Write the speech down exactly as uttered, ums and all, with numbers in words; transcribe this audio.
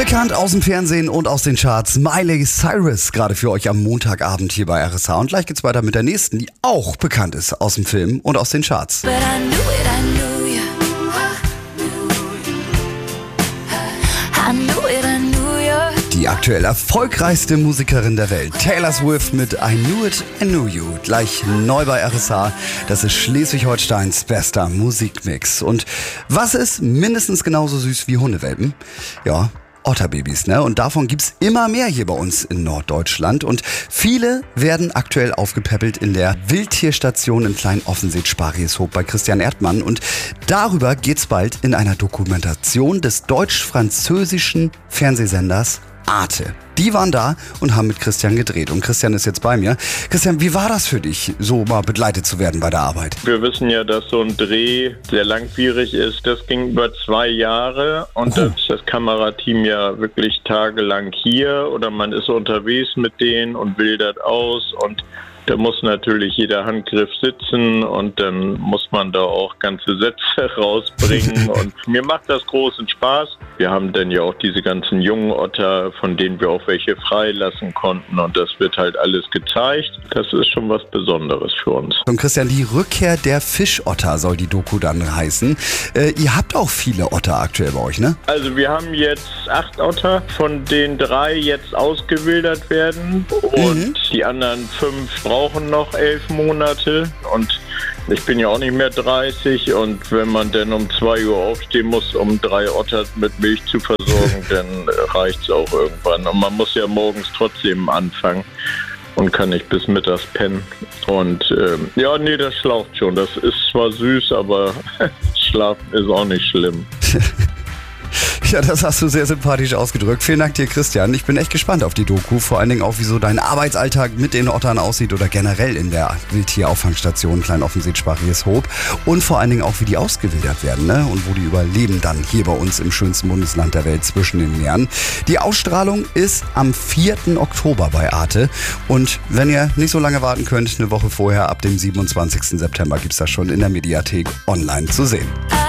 Bekannt aus dem Fernsehen und aus den Charts, Miley Cyrus, gerade für euch am Montagabend hier bei R S H. Und gleich geht's weiter mit der nächsten, die auch bekannt ist aus dem Film und aus den Charts. Die aktuell erfolgreichste Musikerin der Welt, Taylor Swift mit I Knew It, I Knew You. Gleich neu bei R S H. Das ist Schleswig-Holsteins bester Musikmix. Und was ist mindestens genauso süß wie Hundewelpen? Ja, Otterbabys, ne? Und davon gibt's immer mehr hier bei uns in Norddeutschland. Und viele werden aktuell aufgepäppelt in der Wildtierstation in Klein-Offenseet-Sparrieshoop bei Christian Erdmann. Und darüber geht's bald in einer Dokumentation des deutsch-französischen Fernsehsenders Arte. Die waren da und haben mit Christian gedreht. Und Christian ist jetzt bei mir. Christian, wie war das für dich, so mal begleitet zu werden bei der Arbeit? Wir wissen ja, dass so ein Dreh sehr langwierig ist. Das ging über zwei Jahre und oh. das, das Kamerateam ja wirklich tagelang hier oder man ist unterwegs mit denen und wildert aus und da muss natürlich jeder Handgriff sitzen und dann muss man da auch ganze Sätze rausbringen und mir macht das großen Spaß. Wir haben dann ja auch diese ganzen jungen Otter, von denen wir auch welche freilassen konnten und das wird halt alles gezeigt. Das ist schon was Besonderes für uns. Und Christian, die Rückkehr der Fischotter soll die Doku dann heißen. Äh, ihr habt auch viele Otter aktuell bei euch, ne? Also wir haben jetzt acht Otter, von denen drei jetzt ausgewildert werden und mhm. die anderen fünf brauchen noch elf Monate und ich bin ja auch nicht mehr dreißig und wenn man dann um zwei Uhr aufstehen muss, um drei Otter mit Milch zu versorgen, dann reicht's auch irgendwann. Und man muss ja morgens trotzdem anfangen und kann nicht bis mittags pennen. Und ähm, ja, nee, das schlaucht schon. Das ist zwar süß, aber Schlafen ist auch nicht schlimm. Ja, das hast du sehr sympathisch ausgedrückt. Vielen Dank dir, Christian. Ich bin echt gespannt auf die Doku. Vor allen Dingen auch, wie so dein Arbeitsalltag mit den Ottern aussieht oder generell in der Wildtierauffangstation Klein-Offenseet-Sparrieshoop. Und vor allen Dingen auch, wie die ausgewildert werden, ne? Und wo die überleben dann hier bei uns im schönsten Bundesland der Welt zwischen den Meeren. Die Ausstrahlung ist am vierten Oktober bei Arte. Und wenn ihr nicht so lange warten könnt, eine Woche vorher, ab dem siebenundzwanzigsten September, gibt's das schon in der Mediathek online zu sehen.